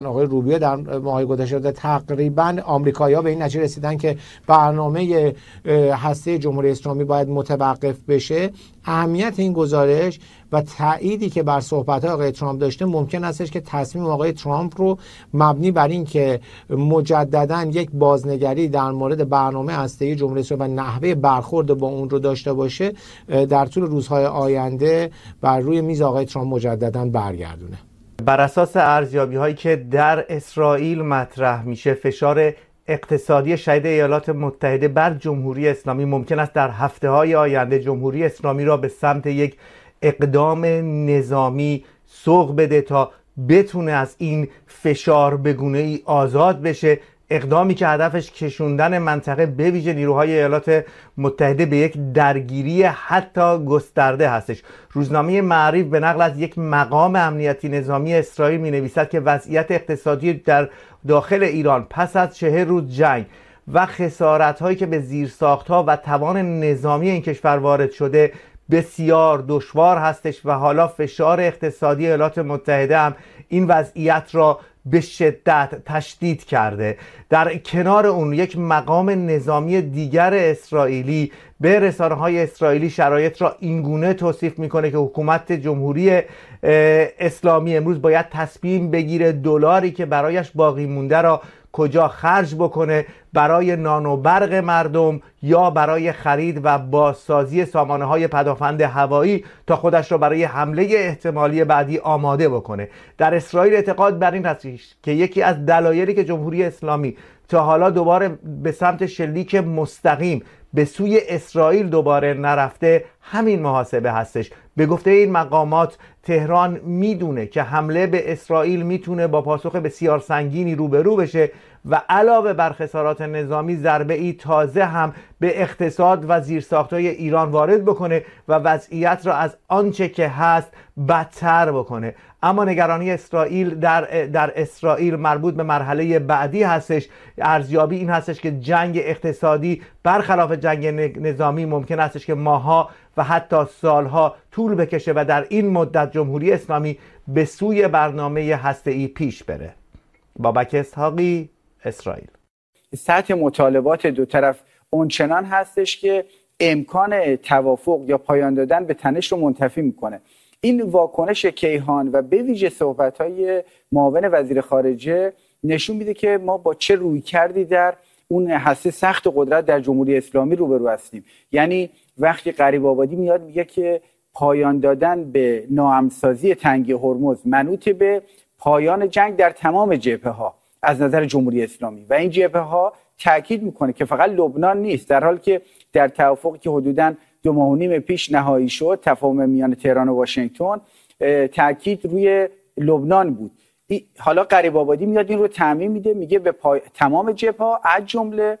آقای روبیو در ماهای گذشته تقریبا آمریکایی‌ها به این نتیجه رسیدن که برنامه هسته جمهوری اسلامی باید متوقف بشه. اهمیت این گزارش و تأییدی که بر صحبت‌های آقای ترامپ داشته ممکن استش که تصمیم آقای ترامپ رو مبنی بر این که مجدداً یک بازنگری در مورد برنامه هسته‌ای جمهوری اسلامی و نحوه برخورد با اون رو داشته باشه در طول روزهای آینده بر روی میز آقای ترامپ مجدداً برگردونه. بر اساس ارزیابی‌هایی که در اسرائیل مطرح میشه، فشار اقتصادی شدید ایالات متحده بر جمهوری اسلامی ممکن است در هفته‌های آینده جمهوری اسلامی را به سمت یک اقدام نظامی سوق بده تا بتونه از این فشار به گونه‌ای آزاد بشه، اقدامی که هدفش کشوندن منطقه به ویژه نیروهای ایالات متحده به یک درگیری حتی گسترده هستش. روزنامه معارف به نقل از یک مقام امنیتی نظامی اسرائیل می نویسد که وضعیت اقتصادی در داخل ایران پس از 40 روز جنگ و خسارت‌هایی که به زیرساخت‌ها و توان نظامی این کشور وارد شده بسیار دشوار هستش و حالا فشار اقتصادی ایالات متحده هم این وضعیت را به شدت تشدید کرده. در کنار اون یک مقام نظامی دیگر اسرائیلی به رسانه‌های اسرائیلی شرایط را اینگونه توصیف میکنه که حکومت جمهوری اسلامی امروز باید تصمیم بگیره دلاری که برایش باقی مونده را کجا خرج بکنه، برای نان و برق مردم یا برای خرید و بازسازی سامانه‌های پدافند هوایی تا خودش را برای حمله احتمالی بعدی آماده بکنه. در اسرائیل اعتقاد بر این هست که یکی از دلایلی که جمهوری اسلامی تا حالا دوباره به سمت شلیک مستقیم به سوی اسرائیل دوباره نرفته همین محاسبه هستش. به گفته این مقامات تهران میدونه که حمله به اسرائیل میتونه با پاسخ بسیار سنگینی روبرو بشه و علاوه بر خسارات نظامی ضربه ای تازه هم به اقتصاد و زیرساخت‌های ایران وارد بکنه و وضعیت را از آنچه که هست بدتر بکنه. اما نگرانی اسرائیل در اسرائیل مربوط به مرحله بعدی هستش. ارزیابی این هستش که جنگ اقتصادی برخلاف جنگ نظامی ممکن هستش که ماها و حتی سالها طول بکشه و در این مدت جمهوری اسلامی به سوی برنامه هسته‌ای پیش بره. بابک اسحاقی، اسرائیل. سطح مطالبات دو طرف اونچنان هستش که امکان توافق یا پایان دادن به تنش رو منتفی میکنه. این واکنش کیهان و به ویژه صحبت‌های معاون وزیر خارجه نشون میده که ما با چه رویکردی در اون هسته سخت قدرت در جمهوری اسلامی روبرو هستیم. یعنی وقتی غریب‌آبادی میاد میگه که پایان دادن به ناامن‌سازی تنگه هرمز منوط به پایان جنگ در تمام جبهه‌ها از نظر جمهوری اسلامی و این جبهه‌ها تاکید میکنه که فقط لبنان نیست، در حالی که در توافقی که حدوداً 2 ماه و نیم پیش نهایی شد، تفاهم میان تهران و واشنگتن، تاکید روی لبنان بود. حالا غریب‌آبادی میاد این رو تعمیم میده، میگه به تمام جبهه‌ها از جمله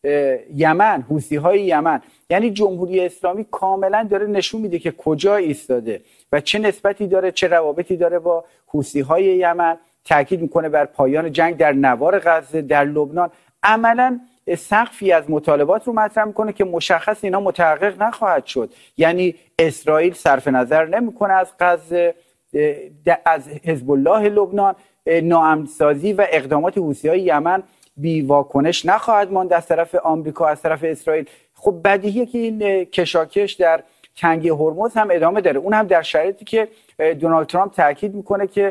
یمن، حوثی‌های یمن. یعنی جمهوری اسلامی کاملا داره نشون میده که کجا ایستاده و چه نسبتی داره، چه روابطی داره با حوثی‌های یمن. تاکید میکنه بر پایان جنگ در نوار غزه، در لبنان. عملاً سقفی از مطالبات رو مطرح میکنه که مشخص اینا متحقق نخواهد شد. یعنی اسرائیل صرف نظر نمیکنه از غزه، از حزب الله لبنان، ناامن‌سازی و اقدامات حوثی‌های یمن بی واکنش نخواهد ماند از طرف آمریکا، از طرف اسرائیل. خب بدیهیه که این کشاکش در تنگه هرمز هم ادامه داره، اون هم در شرایطی که دونالد ترامپ تاکید میکنه که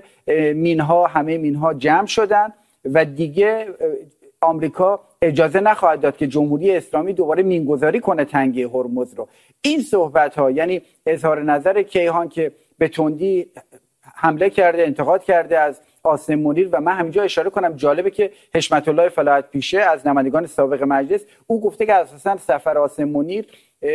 همه مینها جمع شدن و دیگه آمریکا اجازه نخواهد داد که جمهوری اسلامی دوباره مینگذاری کنه تنگه هرمز رو. این صحبت ها یعنی اظهار نظر کیهان که به تندی حمله کرده، انتقاد کرده از قاسم منیر، و من همینجا اشاره کنم جالبه که حشمت الله فلاحت پیشه از نمایندگان سابق مجلس او گفته که اساسا سفر قاسم منیر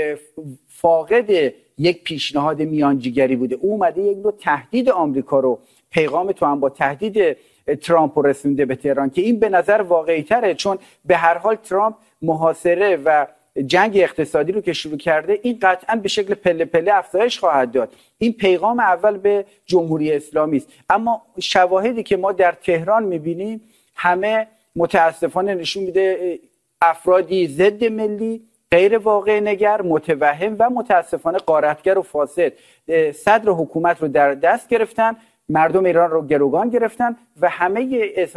فاقد یک پیشنهاد میانجیگری بوده. او اومده یک نوع تهدید آمریکا رو، پیغام تو هم با تهدید ترامپ رسونده به تهران که این به نظر واقعی تره، چون به هر حال ترامپ محاصره و جنگ اقتصادی رو که شروع کرده این قطعا به شکل پله پله افزایش خواهد داد. این پیغام اول به جمهوری اسلامی است. اما شواهدی که ما در تهران میبینیم همه متاسفانه نشون میده افرادی ضد ملی، غیر واقع نگر، متوهم و متاسفانه غارتگر و فاسد صدر حکومت رو در دست گرفتن مردم ایران رو گروگان گرفتن و همه